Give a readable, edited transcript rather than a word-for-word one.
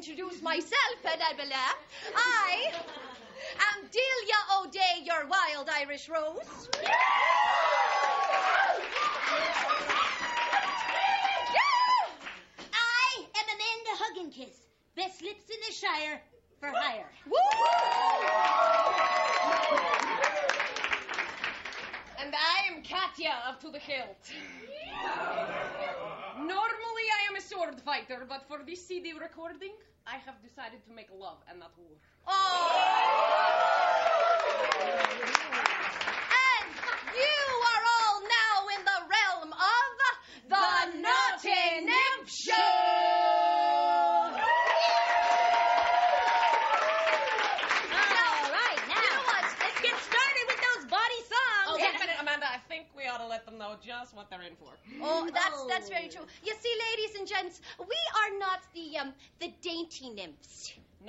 introduce myself, Annabella. I am Delia O'Day, your wild Irish rose. I am Amanda Hugginkiss, best lips in the Shire for hire. Woo! And I am Katya of To the Hilt. Normally I am a sword fighter, but for this CD recording, I have decided to make love and not war. And you are all now in the realm of the Naughty Nymph Show! All right, now. You know what? Let's get started with those body songs. Oh, wait a minute, Amanda. I think we ought to let them know just what they're in for. Oh, that's very true. You see, ladies and gents, we are not the dainty nymphs.